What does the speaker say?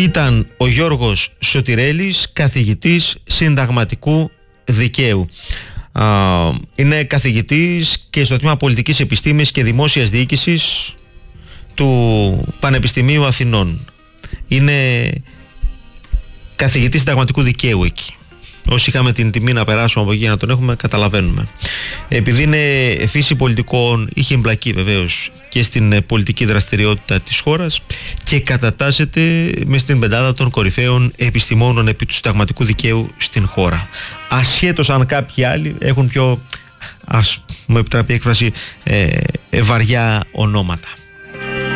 ήταν ο Γιώργος Σωτηρέλης, καθηγητής συνταγματικού δικαίου. Είναι καθηγητής και στο τμήμα Πολιτικής Επιστήμης και Δημόσιας Διοίκησης του Πανεπιστημίου Αθηνών. Είναι καθηγητής συνταγματικού δικαίου εκεί. Όσοι είχαμε την τιμή να περάσουμε από εκεί να τον έχουμε, καταλαβαίνουμε. Επειδή είναι φύση πολιτικών, είχε εμπλακεί βεβαίως και στην πολιτική δραστηριότητα της χώρας και κατατάσσεται μες στην πεντάδα των κορυφαίων επιστημόνων επί του συνταγματικού δικαίου στην χώρα. Ασχέτως αν κάποιοι άλλοι έχουν πιο, ας μου επιτραπεί η έκφραση, βαριά ονόματα.